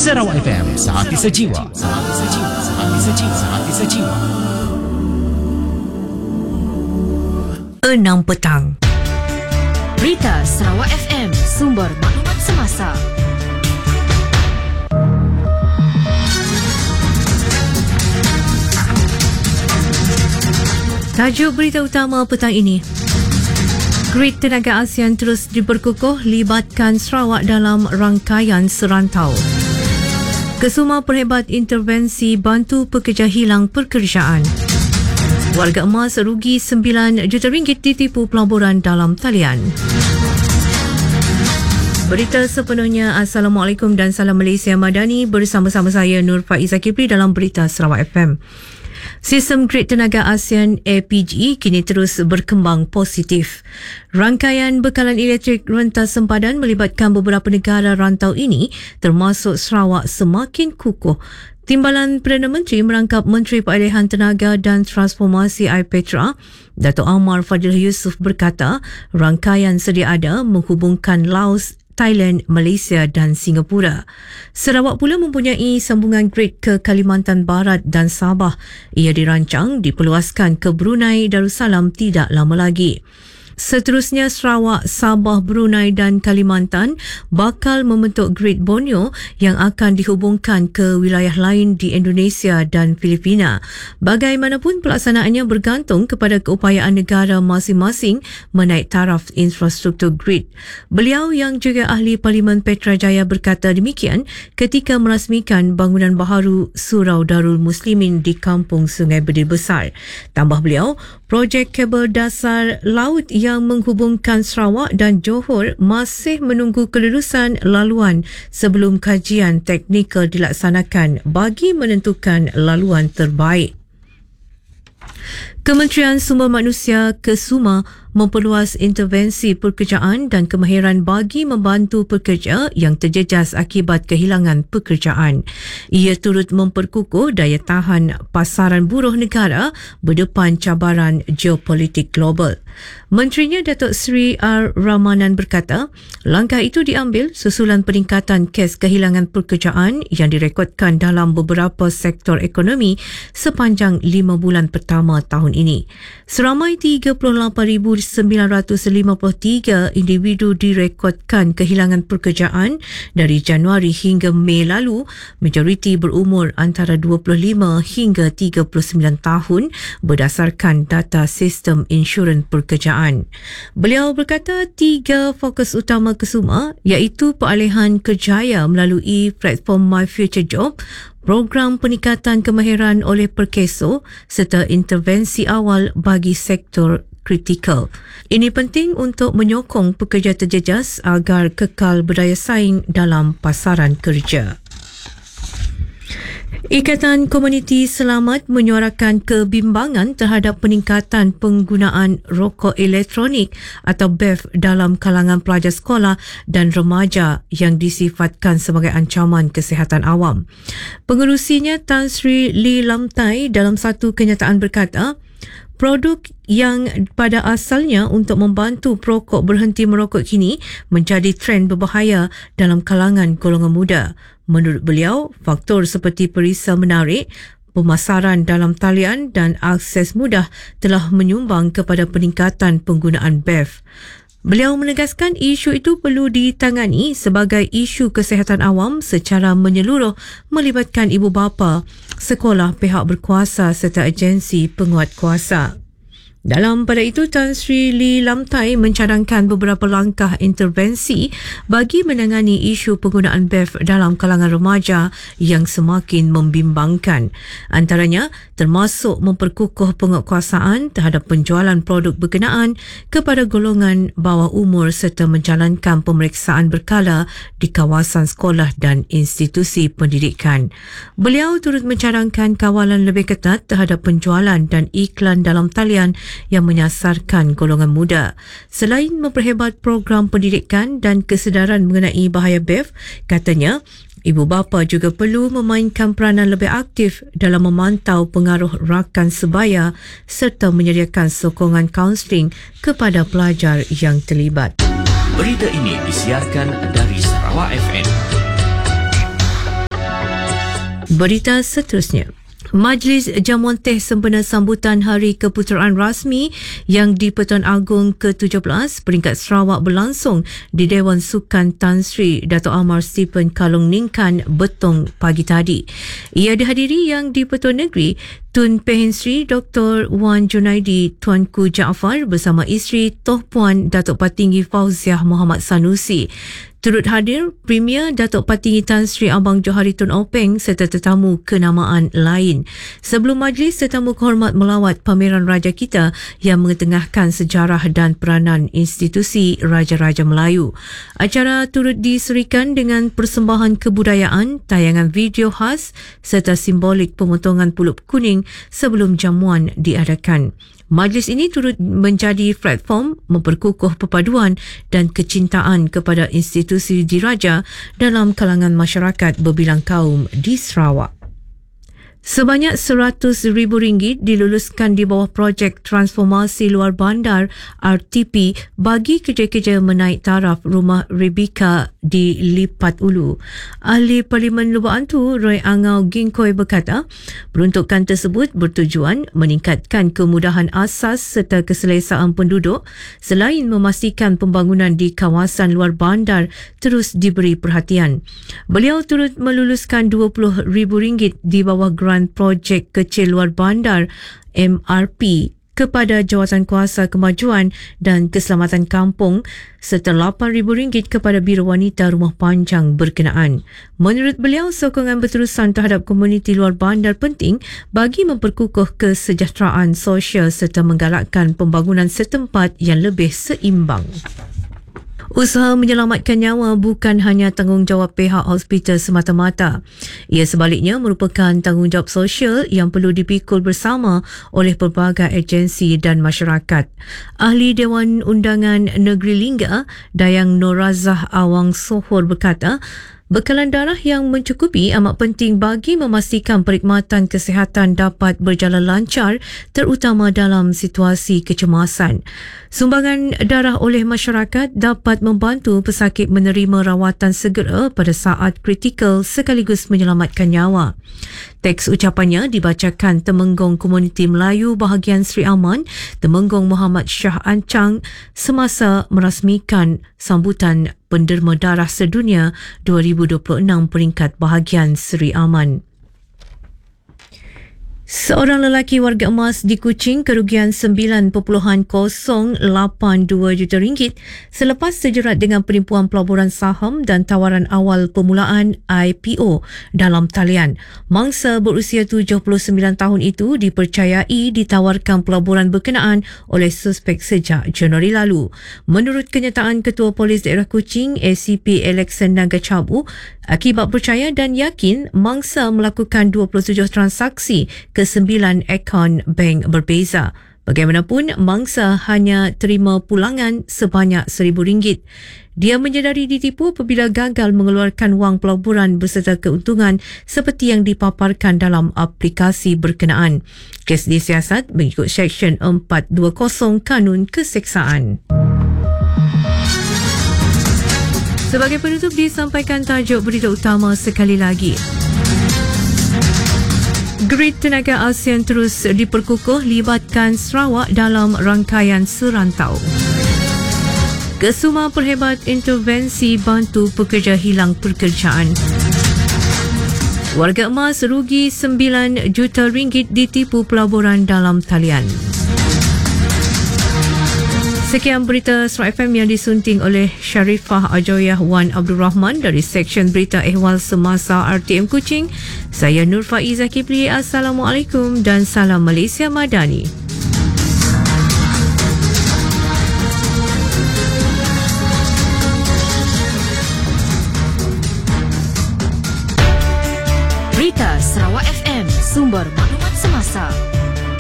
Sarawak FM, sehati sejiwa. Sehati sejiwa. Sehati sejiwa. Sehati sejiwa. 6 petang. Berita Sarawak FM, sumber maklumat semasa. Tajuk berita utama petang ini. Grid Tenaga ASEAN terus diperkukuh libatkan Sarawak dalam rangkaian serantau. Kesuma perhebat intervensi bantu pekerja hilang pekerjaan. Warga emas rugi RM9 juta ditipu pelaburan dalam talian. Berita sepenuhnya. Assalamualaikum dan salam Malaysia Madani, bersama-sama saya Nur Faiza Kipri dalam Berita Sarawak FM. Sistem Grid Tenaga ASEAN APG kini terus berkembang positif. Rangkaian bekalan elektrik rentas sempadan melibatkan beberapa negara rantau ini termasuk Sarawak semakin kukuh. Timbalan Perdana Menteri merangkap Menteri Pealihan Tenaga dan Transformasi Air Petra, Dato' Amar Fadil Yusof berkata, rangkaian sedia ada menghubungkan Laos, Thailand, Malaysia dan Singapura. Sarawak pula mempunyai sambungan grid ke Kalimantan Barat dan Sabah. Ia dirancang diperluaskan ke Brunei Darussalam tidak lama lagi. Seterusnya, Sarawak, Sabah, Brunei dan Kalimantan bakal membentuk grid Borneo yang akan dihubungkan ke wilayah lain di Indonesia dan Filipina. Bagaimanapun, pelaksanaannya bergantung kepada keupayaan negara masing-masing menaik taraf infrastruktur grid. Beliau yang juga ahli Parlimen Petrajaya berkata demikian ketika merasmikan bangunan baharu Surau Darul Muslimin di Kampung Sungai Bedir Besar. Tambah beliau, projek kabel dasar laut yang menghubungkan Sarawak dan Johor masih menunggu kelulusan laluan sebelum kajian teknikal dilaksanakan bagi menentukan laluan terbaik. Kementerian Sumber Manusia Kesuma memperluas intervensi pekerjaan dan kemahiran bagi membantu pekerja yang terjejas akibat kehilangan pekerjaan. Ia turut memperkukuh daya tahan pasaran buruh negara berdepan cabaran geopolitik global. Menterinya Datuk Seri R. Ramanan berkata, langkah itu diambil susulan peningkatan kes kehilangan pekerjaan yang direkodkan dalam beberapa sektor ekonomi sepanjang 5 bulan pertama tahun ini. Seramai 38,953 individu direkodkan kehilangan pekerjaan dari Januari hingga Mei lalu, majoriti berumur antara 25 hingga 39 tahun berdasarkan data sistem insurans pekerjaan. Beliau berkata 3 fokus utama Kesuma iaitu peralihan kerjaya melalui platform My Future Job, program peningkatan kemahiran oleh Perkeso serta intervensi awal bagi sektor kritikal. Ini penting untuk menyokong pekerja terjejas agar kekal berdaya saing dalam pasaran kerja. Ikatan Komuniti Selamat menyuarakan kebimbangan terhadap peningkatan penggunaan rokok elektronik atau BEF dalam kalangan pelajar sekolah dan remaja yang disifatkan sebagai ancaman kesihatan awam. Pengerusinya Tan Sri Lee Lamtai dalam satu kenyataan berkata, produk yang pada asalnya untuk membantu perokok berhenti merokok kini menjadi trend berbahaya dalam kalangan golongan muda. Menurut beliau, faktor seperti perisa menarik, pemasaran dalam talian dan akses mudah telah menyumbang kepada peningkatan penggunaan BEF. Beliau menegaskan isu itu perlu ditangani sebagai isu kesihatan awam secara menyeluruh melibatkan ibu bapa, sekolah, pihak berkuasa serta agensi penguat kuasa. Dalam pada itu, Tan Sri Lee Lamtai mencadangkan beberapa langkah intervensi bagi menangani isu penggunaan BEF dalam kalangan remaja yang semakin membimbangkan. Antaranya termasuk memperkukuh penguatkuasaan terhadap penjualan produk berkenaan kepada golongan bawah umur serta menjalankan pemeriksaan berkala di kawasan sekolah dan institusi pendidikan. Beliau turut mencadangkan kawalan lebih ketat terhadap penjualan dan iklan dalam talian yang menyasarkan golongan muda. Selain memperhebat program pendidikan dan kesedaran mengenai bahaya BEF, katanya ibu bapa juga perlu memainkan peranan lebih aktif dalam memantau pengaruh rakan sebaya serta menyediakan sokongan kaunseling kepada pelajar yang terlibat. Berita ini disiarkan dari Sarawak FM. Berita seterusnya. Majlis Jamuan Teh sempena sambutan Hari Keputeraan Rasmi yang di-Pertuan Agong ke-17 peringkat Sarawak berlangsung di Dewan Sukan Tan Sri Dato' Amar Stephen Kalong Ningkan Betong pagi tadi. Ia dihadiri yang di-Pertuan Negeri Tun Pehin Sri Dr. Wan Junaidi Tuanku Jaafar bersama isteri Toh Puan Datuk Patinggi Fauziah Muhammad Sanusi. Turut hadir Premier Datuk Patinggi Tan Sri Abang Johari Tun Openg serta tetamu kenamaan lain. Sebelum majlis, tetamu kehormat melawat pameran Raja Kita yang mengetengahkan sejarah dan peranan institusi Raja-Raja Melayu. Acara turut diserikan dengan persembahan kebudayaan, tayangan video khas serta simbolik pemotongan pulup kuning sebelum jamuan diadakan. Majlis ini turut menjadi platform memperkukuh perpaduan dan kecintaan kepada institusi diraja dalam kalangan masyarakat berbilang kaum di Sarawak. Sebanyak RM100,000 diluluskan di bawah projek transformasi luar bandar RTP bagi kerja-kerja menaik taraf rumah Rebecca di Lipat Ulu. Ahli Parlimen Lubuk Antu Roy Angau Ginkoi berkata, peruntukan tersebut bertujuan meningkatkan kemudahan asas serta keselesaan penduduk selain memastikan pembangunan di kawasan luar bandar terus diberi perhatian. Beliau turut meluluskan RM20,000 di bawah projek kecil luar bandar MRP kepada Jawatan Kuasa Kemajuan dan Keselamatan Kampung serta RM8,000 kepada Biro Wanita Rumah Panjang berkenaan. Menurut beliau, sokongan berterusan terhadap komuniti luar bandar penting bagi memperkukuh kesejahteraan sosial serta menggalakkan pembangunan setempat yang lebih seimbang. Usaha menyelamatkan nyawa bukan hanya tanggungjawab pihak hospital semata-mata. Ia sebaliknya merupakan tanggungjawab sosial yang perlu dipikul bersama oleh pelbagai agensi dan masyarakat. Ahli Dewan Undangan Negeri Lingga, Dayang Norazah Awang Sohor berkata, bekalan darah yang mencukupi amat penting bagi memastikan perkhidmatan kesihatan dapat berjalan lancar terutama dalam situasi kecemasan. Sumbangan darah oleh masyarakat dapat membantu pesakit menerima rawatan segera pada saat kritikal sekaligus menyelamatkan nyawa. Teks ucapannya dibacakan Temenggong Komuniti Melayu bahagian Sri Aman, Temenggong Muhammad Shah Ancang semasa merasmikan sambutan Penderma Darah Sedunia 2026 peringkat bahagian Sri Aman. Seorang lelaki warga emas di Kuching kerugian RM9.082 juta selepas terjerat dengan penipuan pelaburan saham dan tawaran awal permulaan IPO dalam talian. Mangsa berusia 79 tahun itu dipercayai ditawarkan pelaburan berkenaan oleh suspek sejak Januari lalu. Menurut kenyataan Ketua Polis Daerah Kuching, ACP Alexander Gacabu, akibat percaya dan yakin mangsa melakukan 27 transaksi ke 9 akaun bank berbeza. Bagaimanapun, mangsa hanya terima pulangan sebanyak RM1,000. Dia menyedari ditipu apabila gagal mengeluarkan wang pelaburan beserta keuntungan seperti yang dipaparkan dalam aplikasi berkenaan. Kes disiasat mengikut Seksyen 420 Kanun Keseksaan. Sebagai penutup, disampaikan tajuk berita utama sekali lagi. Grid tenaga ASEAN terus diperkukuh libatkan Sarawak dalam rangkaian serantau. Kesuma perhebat intervensi bantu pekerja hilang pekerjaan. Warga emas rugi RM9 juta ditipu pelaburan dalam talian. Sekian berita Sarawak FM yang disunting oleh Sharifah Ajoyah Wan Abdul Rahman dari Seksyen Berita Ehwal Semasa RTM Kuching. Saya Nur Faizah Kipli. Assalamualaikum dan salam Malaysia Madani. Berita Sarawak FM, sumber maklumat semasa.